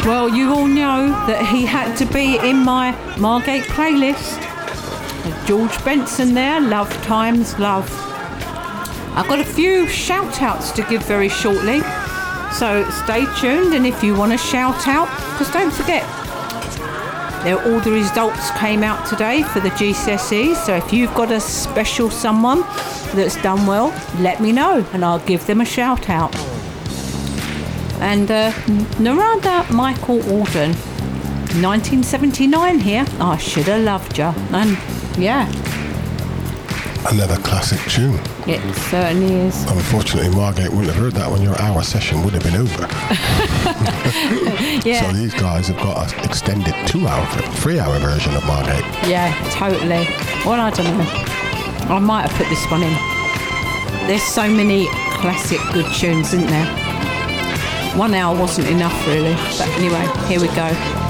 Well, you all know that he had to be in my Margate playlist. George Benson there, Love Times Love. I've got a few shout-outs to give very shortly, so stay tuned, and if you want to shout out, because don't forget, all the results came out today for the GCSEs, so if you've got a special someone that's done well, let me know and I'll give them a shout out. And Narada Michael Alden, 1979 here, I should have loved you. And yeah, another classic tune. It certainly is. Unfortunately, Margate wouldn't have heard that when your hour session would have been over. Yeah. So these guys have got an extended 3-hour version of Margate. Yeah, totally. Well, I don't know. I might have put this one in. There's so many classic good tunes, isn't there? 1 hour wasn't enough, really. But anyway, here we go.